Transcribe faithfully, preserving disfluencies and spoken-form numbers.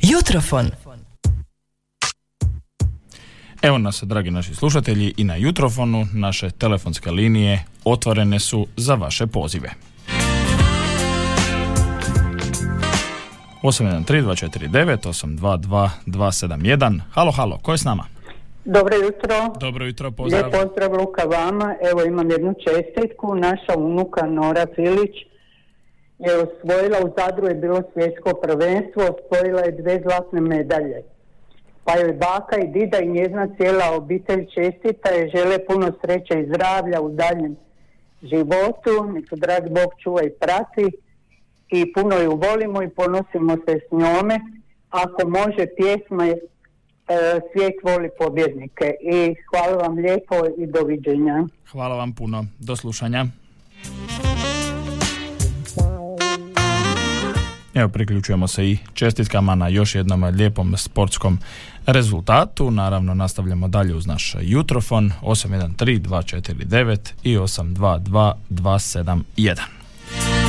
Jutrofon. Evo nas, dragi naši slušatelji, i na Jutrofonu. Naše telefonske linije otvorene su za vaše pozive. osam jedan tri dva četiri devet osam dva dva dva sedam jedan. Halo, halo, ko je s nama? Dobro jutro. Dobro jutro, pozdrav. Lijep pozdrav, Luka, vama. Evo, imam jednu čestitku. Naša unuka Nora Filić je osvojila, u Zadru je bilo svjetsko prvenstvo, osvojila je dve zlatne medalje. Pa joj baka i dida i njezina cijela obitelj čestita je, žele puno sreće i zdravlja u daljem životu. Nek dragi Bog čuva i prati. I puno ju volimo i ponosimo se s njome. Ako može, pjesma je e, Svijet voli pobjednike. I hvala vam lijepo i doviđenja. Hvala vam puno. Do slušanja. Evo, priključujemo se i čestitkama na još jednom lijepom sportskom rezultatu. Naravno, nastavljamo dalje uz naš Jutrofon osam jedan tri dva četiri devet i osam dva dva dva sedam jedan.